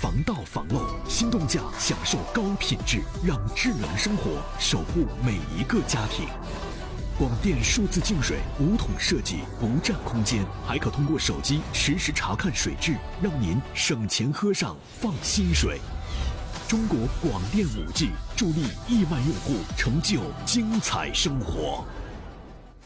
防盗防漏，心动价享受高品质，让智能生活守护每一个家庭。广电数字净水5桶设计，不占空间，还可通过手机实时查看水质，让您省钱喝上放心水。中国广电5G 助力亿万用户成就精彩生活。